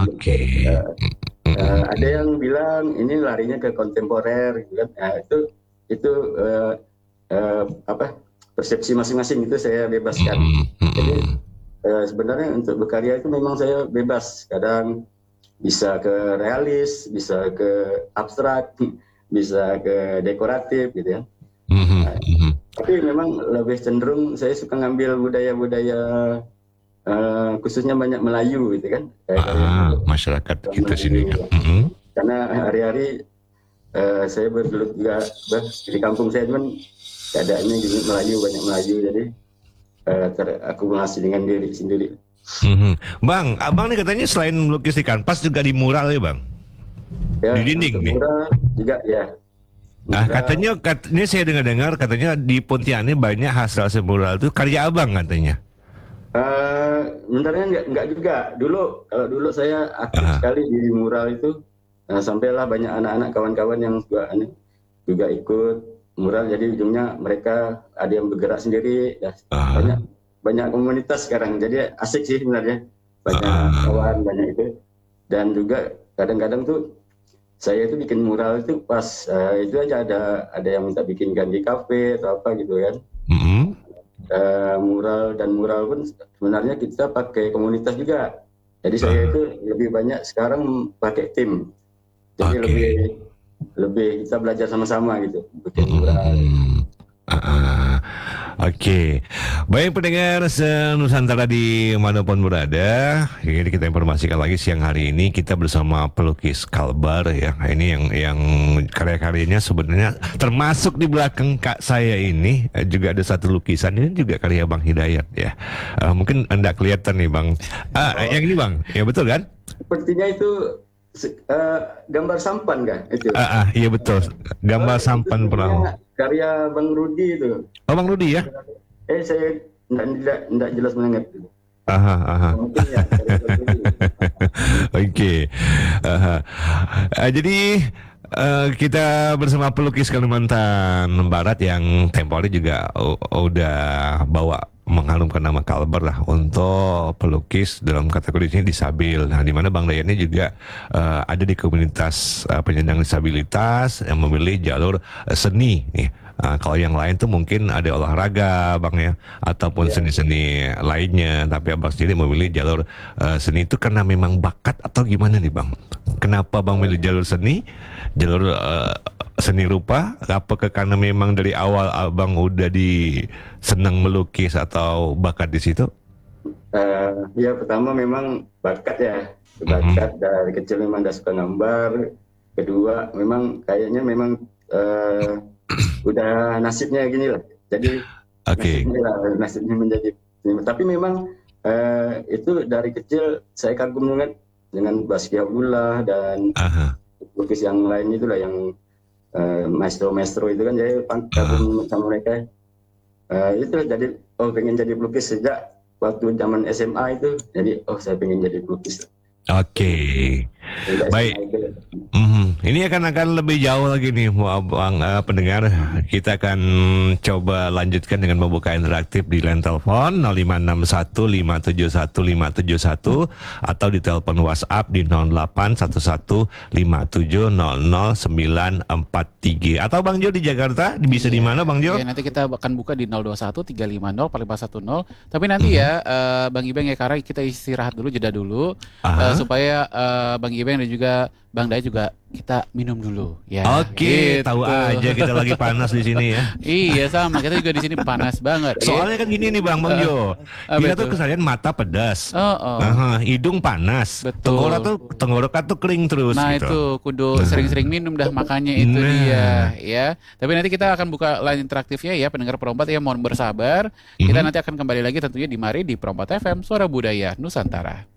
Oke. Ada yang bilang ini larinya ke kontemporer, gitu kan? Nah, itu persepsi masing-masing, itu saya bebaskan. Jadi sebenarnya untuk berkarya itu memang saya bebas. Kadang bisa ke realis, bisa ke abstrak, bisa ke dekoratif gitu ya. Tapi memang lebih cenderung saya suka ngambil budaya-budaya khususnya banyak Melayu gitu kan. Masyarakat kita sini Melayu. ya. Karena hari-hari saya bergelut juga di kampung saya, cuman keadaannya gini, banyak Melayu, jadi terakumulasi dengan diri sendiri. Bang, abang nih katanya selain melukis di kanvas juga di mural ya bang? Ya, Di dinding nih? mural juga ya. Katanya saya dengar katanya di Pontianak banyak hasil mural itu karya abang katanya. Sebenarnya enggak juga. Kalau dulu saya aktif sekali di mural itu, sampailah banyak anak-anak kawan-kawan yang juga ikut mural. Jadi ujungnya mereka ada yang bergerak sendiri. Ya, banyak komunitas sekarang. Jadi asik sih sebenarnya. Banyak kawan, banyak itu. Dan juga kadang-kadang tuh saya itu bikin mural itu pas itu aja ada yang minta bikinkan di kafe atau apa gitu kan. Mural pun sebenarnya kita pakai komunitas juga. Jadi saya itu lebih banyak sekarang pakai tim. Jadi lebih kita belajar sama-sama gitu bikin mural. Oke. Baik pendengar Nusantara di manapun berada, ini kita informasikan lagi siang hari ini kita bersama pelukis Kalbar ya. Ini yang karya-karyanya sebenarnya termasuk di belakang kak saya ini juga ada satu lukisan, ini juga karya Bang Hidayat ya. Mungkin Anda kelihatan nih Bang. Yang ini Bang, ya betul kan? Sepertinya itu gambar sampan kan itu? Iya betul. Gambar sampan perahu. Karya Bang Rudi itu. Oh Bang Rudi ya? Saya tidak jelas mendengar itu. Mungkin ya. Oke. Jadi kita bersama pelukis Kalimantan Barat yang tempo hari juga udah bawa mengharumkan nama Kalbar lah untuk pelukis dalam kategori ini disabil. Nah, di mana Bang Dayan ini juga ada di komunitas penyandang disabilitas yang memilih jalur seni nih. Kalau yang lain tuh mungkin ada olahraga Bang ya, ataupun seni-seni lainnya. Tapi Abang sendiri memilih jalur seni itu karena memang bakat atau gimana nih Bang? Kenapa Bang milih jalur seni? Jalur seni rupa? Apakah karena memang dari awal Abang udah senang melukis atau bakat di situ? Ya pertama memang bakat ya. Bakat dari kecil memang udah suka gambar. Kedua memang kayaknya memang udah nasibnya gini lah. Jadi nasibnya menjadi. Tapi memang itu dari kecil saya kagum dengan Baskia Abdullah dan lukis yang lain itulah yang maestro-maestro itu kan, jadi kagum sama mereka. Itu jadi pengen jadi pelukis sejak waktu zaman SMA itu. Jadi saya pengen jadi pelukis. Oke. Baik. Ini akan lebih jauh lagi nih Bang pendengar. Kita akan coba lanjutkan dengan membuka interaktif di line telepon 0561571571 atau di telepon WhatsApp di 081157000943. Atau Bang Jo di Jakarta bisa di mana Bang Jo? Ya, nanti kita akan buka di 0213504510. Tapi nanti ya Bang Ibeng ya, karena kita istirahat dulu, jeda dulu supaya Bang Ibeng dan juga Bang Daya juga kita minum dulu ya. Oke, tahu aja kita lagi panas di sini ya. Iya sama, kita juga di sini panas banget. Soalnya kan gini nih Bang Jo, kita tuh kesalahan mata pedas, hidung panas, tenggorokan tuh kering terus. Nah gitu. Itu kudu sering-sering minum dah, makanya itu dia ya. Tapi nanti kita akan buka line interaktifnya ya pendengar Perompat ya, mohon bersabar. Kita nanti akan kembali lagi tentunya di Mari di Perompat FM Suara Budaya Nusantara.